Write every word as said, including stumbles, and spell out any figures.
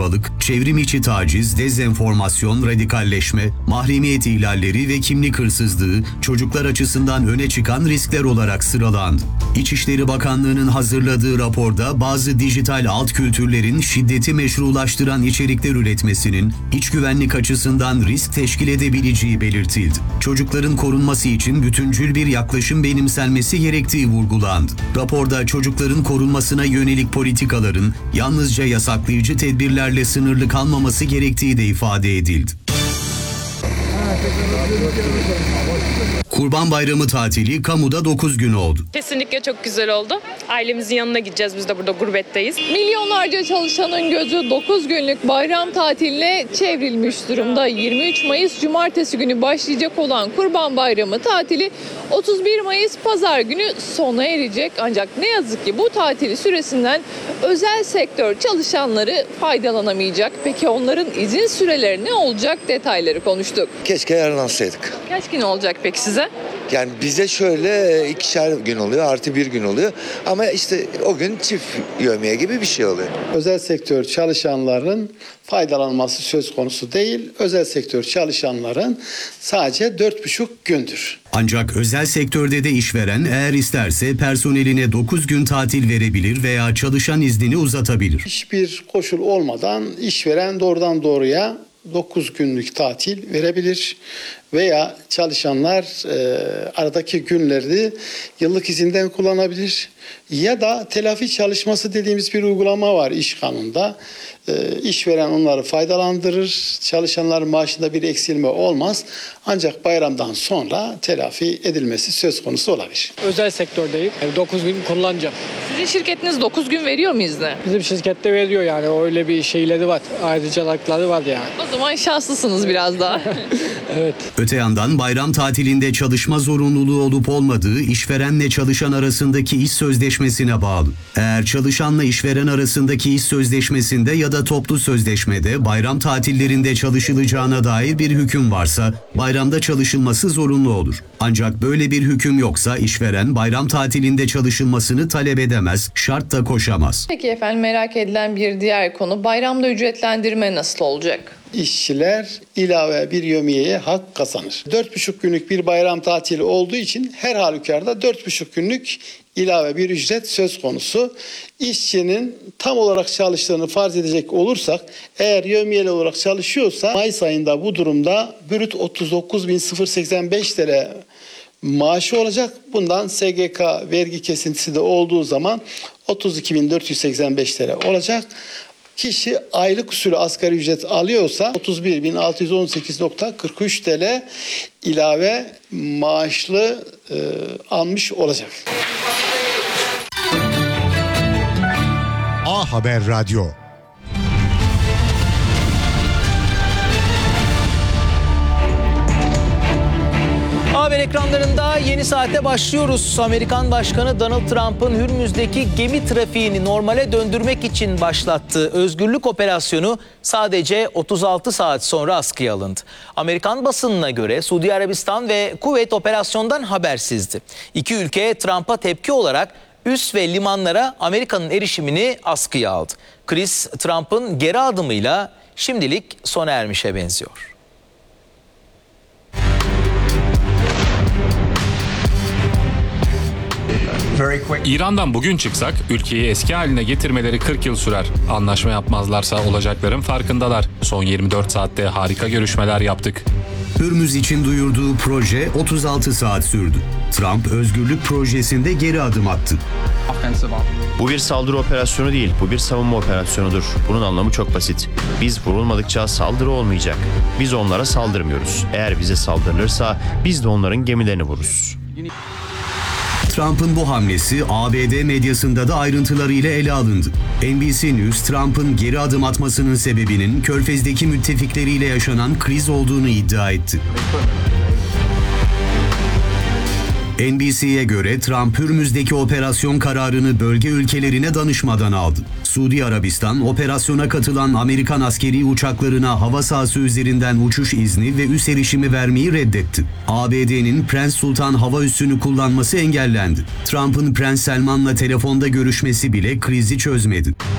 zorbalık, çevrim içi taciz, dezenformasyon, radikalleşme, mahremiyet ihlalleri ve kimlik hırsızlığı çocuklar açısından öne çıkan riskler olarak sıralandı. İçişleri Bakanlığı'nın hazırladığı raporda bazı dijital alt kültürlerin şiddeti meşrulaştıran içerikler üretmesinin iç güvenlik açısından risk teşkil edebileceği belirtildi. Çocukların korunması için bütüncül bir yaklaşım benimsenmesi gerektiği vurgulandı. Raporda çocukların korunmasına yönelik politikaların yalnızca yasaklayıcı tedbirlerle sınırlı kalmaması gerektiği de ifade edildi. Kurban Bayramı tatili kamuda dokuz gün oldu. Kesinlikle çok güzel oldu. Ailemizin yanına gideceğiz. Biz de burada gurbetteyiz. Milyonlarca çalışanın gözü dokuz günlük bayram tatiline çevrilmiş durumda. yirmi üç Mayıs Cumartesi günü başlayacak olan Kurban Bayramı tatili otuz bir Mayıs Pazar günü sona erecek. Ancak ne yazık ki bu tatili süresinden özel sektör çalışanları faydalanamayacak. Peki onların izin süreleri ne olacak? Detayları konuştuk. Keşke yarın alsaydık. Kaç gün olacak peki size? Yani bize şöyle ikişer gün oluyor, artı bir gün oluyor. Ama işte o gün çift yövmiye gibi bir şey oluyor. Özel sektör çalışanların faydalanması söz konusu değil. Özel sektör çalışanların sadece dört buçuk gündür. Ancak özel sektörde de işveren eğer isterse personeline dokuz gün tatil verebilir veya çalışan iznini uzatabilir. Hiçbir koşul olmadan işveren doğrudan doğruya dokuz günlük tatil verebilir veya çalışanlar e, aradaki günleri yıllık izinden kullanabilir ya da telafi çalışması dediğimiz bir uygulama var iş kanununda. E, işveren onları faydalandırır, çalışanların maaşında bir eksilme olmaz ancak bayramdan sonra telafi edilmesi söz konusu olabilir. Özel sektördeyim. dokuz gün kullanacağım. Sizin şirketiniz dokuz gün veriyor mu izni? Bizim şirkette veriyor yani öyle bir şeyleri var. Ayrıcalıkları var yani. O zaman şanslısınız biraz daha. Evet. Öte yandan bayram tatilinde çalışma zorunluluğu olup olmadığı işverenle çalışan arasındaki iş sözleşmesine bağlı. Eğer çalışanla işveren arasındaki iş sözleşmesinde ya da toplu sözleşmede bayram tatillerinde çalışılacağına dair bir hüküm varsa bayramda çalışılması zorunlu olur. Ancak böyle bir hüküm yoksa işveren bayram tatilinde çalışılmasını talep edemez, şart da koşamaz. Peki efendim, merak edilen bir diğer konu, bayramda ücretlendirme nasıl olacak? İşçiler ilave bir yevmiyeye hak kazanır. Dört buçuk günlük bir bayram tatili olduğu için her halükarda dört buçuk günlük ilave bir ücret söz konusu. İşçinin tam olarak çalıştığını farz edecek olursak, eğer yevmiyeli olarak çalışıyorsa Mayıs ayında bu durumda brüt otuz dokuz bin seksen beş T L maaşı olacak. Bundan S G K vergi kesintisi de olduğu zaman otuz iki bin dört yüz seksen beş T L olacak. Kişi aylık usulü asgari ücret alıyorsa otuz bir bin altı yüz on sekiz nokta kırk üç T L ilave maaşlı e, almış olacak. A Haber Radyo. Haber ekranlarında yeni saate başlıyoruz. Amerikan Başkanı Donald Trump'ın Hürmüz'deki gemi trafiğini normale döndürmek için başlattığı özgürlük operasyonu sadece otuz altı saat sonra askıya alındı. Amerikan basınına göre Suudi Arabistan ve Kuveyt operasyondan habersizdi. İki ülke Trump'a tepki olarak üs ve limanlara Amerika'nın erişimini askıya aldı. Kriz Trump'ın geri adımıyla şimdilik sona ermişe benziyor. İran'dan bugün çıksak ülkeyi eski haline getirmeleri kırk yıl sürer. Anlaşma yapmazlarsa olacakların farkındalar. Son yirmi dört saatte harika görüşmeler yaptık. Hürmüz için duyurduğu proje otuz altı saat sürdü. Trump özgürlük projesinde geri adım attı. Bu bir saldırı operasyonu değil, bu bir savunma operasyonudur. Bunun anlamı çok basit. Biz vurulmadıkça saldırı olmayacak. Biz onlara saldırmıyoruz. Eğer bize saldırılırsa biz de onların gemilerini vururuz. Trump'ın bu hamlesi A B D medyasında da ayrıntılarıyla ele alındı. N B C News, Trump'ın geri adım atmasının sebebinin Körfez'deki müttefikleriyle yaşanan kriz olduğunu iddia etti. N B C'ye göre Trump, Hürmüz'deki operasyon kararını bölge ülkelerine danışmadan aldı. Suudi Arabistan, operasyona katılan Amerikan askeri uçaklarına hava sahası üzerinden uçuş izni ve üs erişimi vermeyi reddetti. A B D'nin Prens Sultan hava üssünü kullanması engellendi. Trump'ın Prens Selman'la telefonda görüşmesi bile krizi çözmedi.